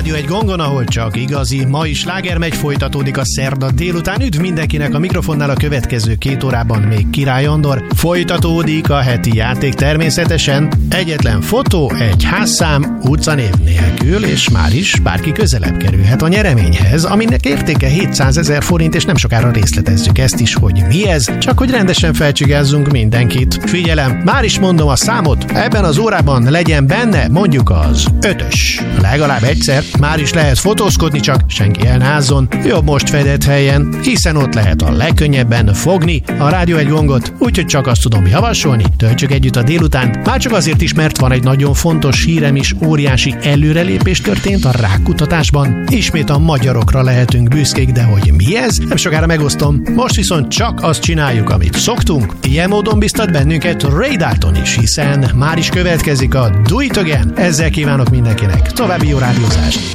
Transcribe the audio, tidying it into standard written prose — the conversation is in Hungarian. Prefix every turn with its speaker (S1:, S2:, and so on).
S1: Rádió egy gongon, ahol csak igazi, ma is sláger megy, folytatódik a szerda délután. Üdv mindenkinek a mikrofonnál, a következő 2 órában még Király Andor. Folytatódik a heti játék természetesen. Egyetlen fotó, egy házszám, utcanév nélkül, és már is bárki közelebb kerülhet a nyereményhez, aminek értéke 700 000 forint, és nem sokára részletezzük ezt is, hogy mi ez, csak hogy rendesen felcsigázzunk mindenkit. Figyelem, már is mondom a számot, ebben az órában legyen benne mondjuk az 5-ös. Legalább egyszer, már is lehet fotózkodni, csak senki el ne ázzon, jobb most fedett helyen, hiszen ott lehet a legkönnyebben fogni a Rádió egy gongot, úgyhogy csak azt tudom javasolni, töltsük együtt a délután, már csak azért is, mert van egy nagyon fontos hírem is, óriási előrelépés történt a rákkutatásban. Ismét a magyarokra lehetünk büszkék, de hogy mi ez? Nem sokára megosztom. Most viszont csak azt csináljuk, amit szoktunk. Ilyen módon biztat bennünket Ray Dalton is, hiszen már is következik a Do It Again. Ezzel kívánok mindenkinek további jó rádiózást.